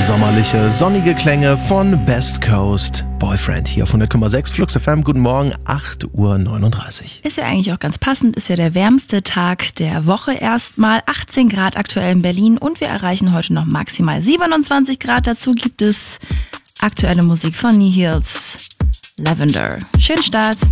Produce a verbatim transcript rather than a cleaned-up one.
sommerliche, sonnige Klänge von Best Coast Boyfriend hier von der Komma sechs Flux F M. Guten Morgen, acht Uhr neununddreißig. Ist ja eigentlich auch ganz passend, ist ja der wärmste Tag der Woche erstmal. achtzehn Grad aktuell in Berlin und wir erreichen heute noch maximal siebenundzwanzig Grad. Dazu gibt es aktuelle Musik von Nihils, Lavender. Schönen Start.